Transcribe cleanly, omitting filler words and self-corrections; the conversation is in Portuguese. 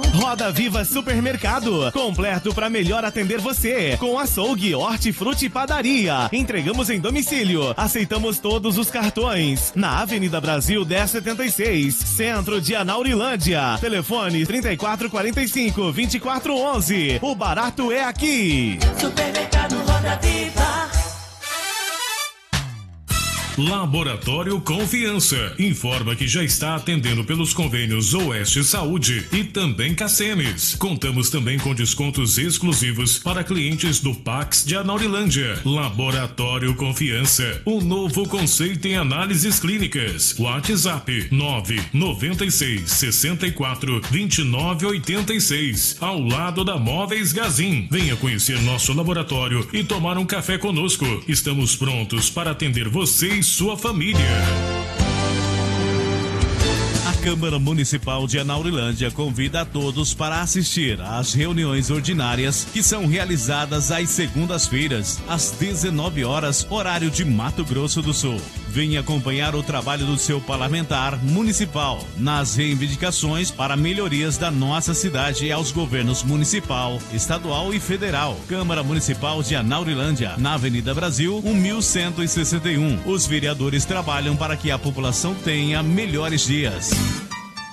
Roda Viva Supermercado, completo para melhor atender você, com açougue, hortifruti e padaria. Entregamos em domicílio, aceitamos todos os cartões. Na Avenida Brasil 1076, centro de Anaurilândia. Telefone 3445-2411. O barato é aqui. Supermercado Roda Viva. Laboratório Confiança informa que já está atendendo pelos convênios Oeste Saúde e também Cacemes. Contamos também com descontos exclusivos para clientes do Pax de Anaurilândia. Laboratório Confiança, um novo conceito em análises clínicas. WhatsApp 996 64 29 86, ao lado da Móveis Gazin. Venha conhecer nosso laboratório e tomar um café conosco. Estamos prontos para atender você e sua família. A Câmara Municipal de Anaurilândia convida a todos para assistir às reuniões ordinárias que são realizadas às segundas-feiras, às 19 horas, horário de Mato Grosso do Sul. Venha acompanhar o trabalho do seu parlamentar municipal nas reivindicações para melhorias da nossa cidade e aos governos municipal, estadual e federal. Câmara Municipal de Anaurilândia, na Avenida Brasil, 1161. Os vereadores trabalham para que a população tenha melhores dias.